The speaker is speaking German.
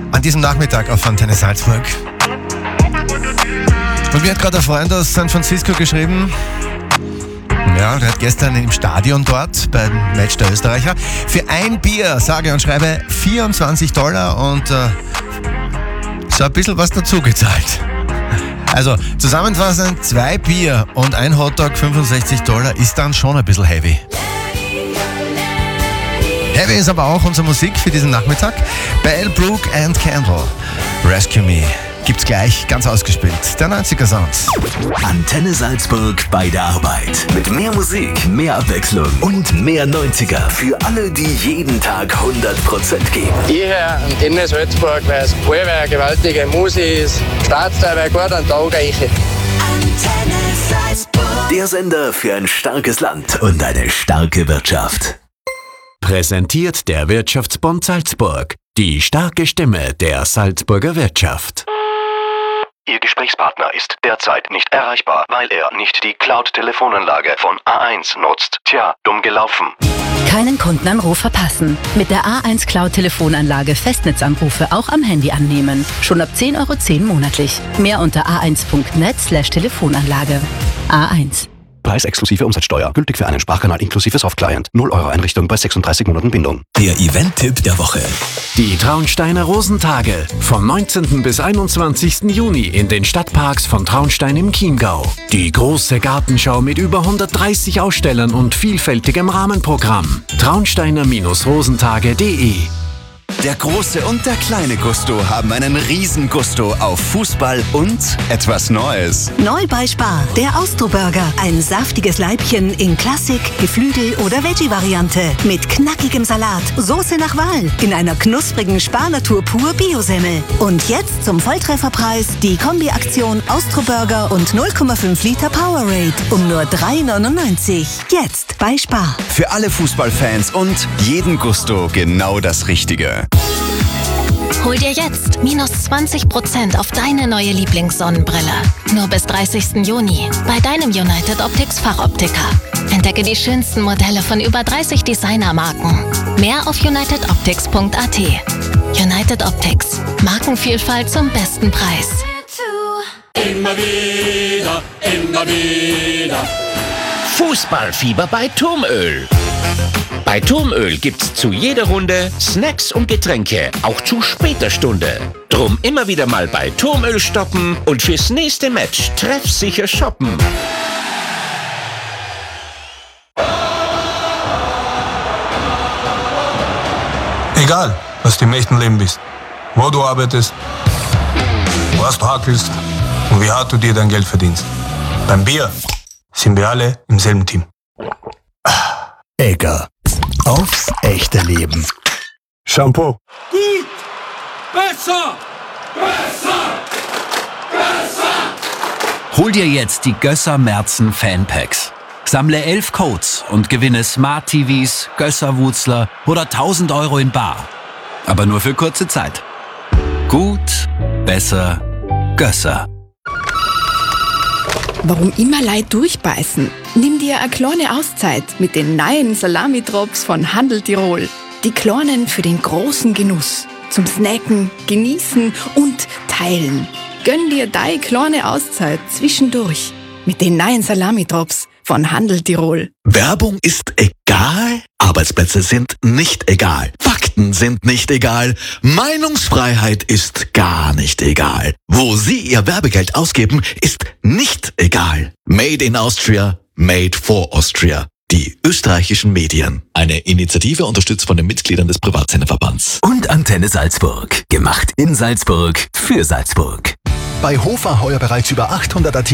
an diesem Nachmittag auf Antenne Salzburg. Und mir hat gerade ein Freund aus San Francisco geschrieben, ja, der hat gestern im Stadion dort beim Match der Österreicher für ein Bier, sage und schreibe, $24 und so ein bisschen was dazu gezahlt. Also zusammenfassend, 2 Bier und ein Hotdog, $65 ist dann schon ein bisschen heavy. Heavy ist aber auch unsere Musik für diesen Nachmittag. Bell, Brooke and Candle. Rescue Me. Gibt's gleich, ganz ausgespielt. Der 90er Sounds. Antenne Salzburg bei der Arbeit. Mit mehr Musik, mehr Abwechslung und mehr 90er für alle, die jeden Tag 100% geben. Ich höre Antenne Salzburg, weil es eine gewaltige Musik ist. Startet dabei gut an den Tag rein. Antenne Salzburg. Der Sender für ein starkes Land und eine starke Wirtschaft. Präsentiert der Wirtschaftsbund Salzburg. Die starke Stimme der Salzburger Wirtschaft. Ihr Gesprächspartner ist derzeit nicht erreichbar, weil er nicht die Cloud-Telefonanlage von A1 nutzt. Tja, dumm gelaufen. Keinen Kundenanruf verpassen. Mit der A1 Cloud-Telefonanlage Festnetzanrufe auch am Handy annehmen. Schon ab 10,10 € monatlich. Mehr unter a1.net/Telefonanlage. A1. Preis exklusive Umsatzsteuer. Gültig für einen Sprachkanal inklusive Softclient. 0 € Einrichtung bei 36 Monaten Bindung. Der Event-Tipp der Woche. Die Traunsteiner Rosentage vom 19. bis 21. Juni in den Stadtparks von Traunstein im Chiemgau. Die große Gartenschau mit über 130 Ausstellern und vielfältigem Rahmenprogramm. Traunsteiner-rosentage.de. Der große und der kleine Gusto haben einen Riesengusto auf Fußball und etwas Neues. Neu bei Spar, der Austro-Burger. Ein saftiges Leibchen in Klassik, Geflügel- oder Veggie-Variante. Mit knackigem Salat, Soße nach Wahl, in einer knusprigen Spar-Natur pur Biosemmel. Und jetzt zum Volltrefferpreis die Kombi-Aktion Austro-Burger und 0,5 Liter Powerade um nur €3,99. Jetzt bei Spar. Für alle Fußballfans und jeden Gusto genau das Richtige. Hol dir jetzt minus 20% auf deine neue Lieblingssonnenbrille. Nur bis 30. Juni bei deinem United Optics Fachoptiker. Entdecke die schönsten Modelle von über 30 Designermarken. Mehr auf unitedoptics.at. United Optics. Markenvielfalt zum besten Preis. Immer wieder, immer wieder. Fußballfieber bei Turmöl. Bei Turmöl gibt's zu jeder Runde Snacks und Getränke, auch zu später Stunde. Drum immer wieder mal bei Turmöl stoppen und fürs nächste Match treffsicher shoppen. Egal, was du im echten Leben bist, wo du arbeitest, was du hackelst und wie hart du dir dein Geld verdienst. Beim Bier sind wir alle im selben Team. Egger. Aufs echte Leben. Shampoo. Gut! Besser! Besser! Besser! Hol dir jetzt die Gösser Merzen Fanpacks. Sammle 11 Codes und gewinne Smart TVs, Gösser Wutzler oder 1.000 € in bar. Aber nur für kurze Zeit. Gut, besser, Gösser. Warum immer Leid durchbeißen? Nimm dir eine kleine Auszeit mit den neuen Salami-Drops von Handel Tirol. Die kleinen für den großen Genuss. Zum Snacken, Genießen und Teilen. Gönn dir deine kleine Auszeit zwischendurch mit den neuen Salami-Drops von Handel Tirol. Werbung ist egal, Arbeitsplätze sind nicht egal, Fakten sind nicht egal, Meinungsfreiheit ist gar nicht egal. Wo Sie Ihr Werbegeld ausgeben, ist nicht egal. Made in Austria, made for Austria. Die österreichischen Medien. Eine Initiative unterstützt von den Mitgliedern des Privatsenderverbands. Und Antenne Salzburg. Gemacht in Salzburg für Salzburg. Bei Hofer heuer bereits über 800 Artikel